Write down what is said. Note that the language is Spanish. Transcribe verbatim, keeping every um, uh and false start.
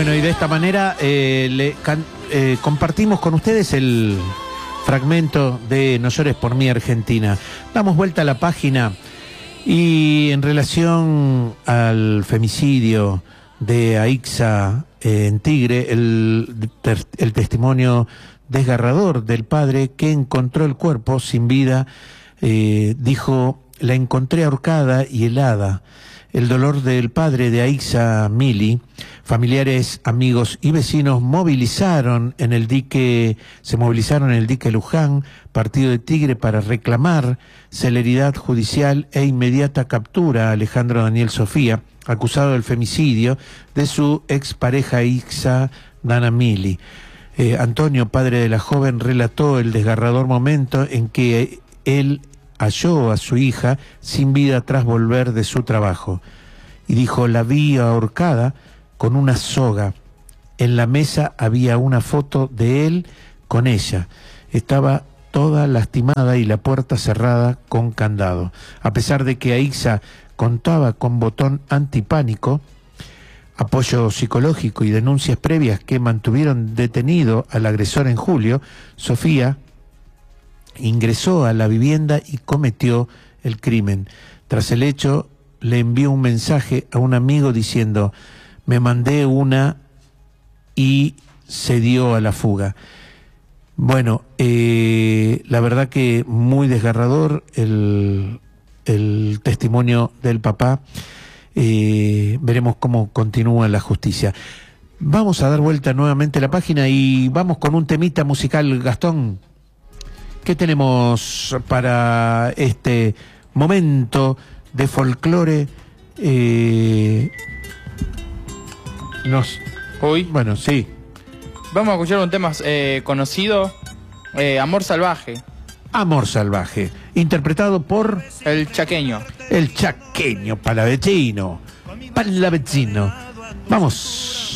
Bueno, y de esta manera eh, le can, eh, compartimos con ustedes el fragmento de No llores por mí, Argentina. Damos vuelta a la página y en relación al femicidio de Aixa eh, en Tigre, el, el testimonio desgarrador del padre que encontró el cuerpo sin vida, eh, dijo: la encontré ahorcada y helada. El dolor del padre de Aixa Mili, familiares, amigos y vecinos movilizaron en el dique, se movilizaron en el dique Luján, partido de Tigre, para reclamar celeridad judicial e inmediata captura a Alejandro Daniel Sofía, acusado del femicidio de su expareja Aixa Dana Mili. Eh, Antonio, padre de la joven, relató el desgarrador momento en que él halló a su hija sin vida tras volver de su trabajo. Y dijo: la vi ahorcada con una soga. En la mesa había una foto de él con ella. Estaba toda lastimada y la puerta cerrada con candado. A pesar de que Aixa contaba con botón antipánico, apoyo psicológico y denuncias previas que mantuvieron detenido al agresor en julio, Sofía ingresó a la vivienda y cometió el crimen. Tras el hecho, le envió un mensaje a un amigo diciendo: me mandé una, y se dio a la fuga. Bueno, eh, la verdad que muy desgarrador el, el testimonio del papá. Eh, veremos cómo continúa la justicia. Vamos a dar vuelta nuevamente a la página y vamos con un temita musical. Gastón, ¿qué tenemos para este momento de folclore? Eh, nos, Hoy, bueno, sí. vamos a escuchar un tema eh, conocido, eh, Amor Salvaje. Amor Salvaje, interpretado por El Chaqueño. el chaqueño palavecino. Palavecino. Vamos.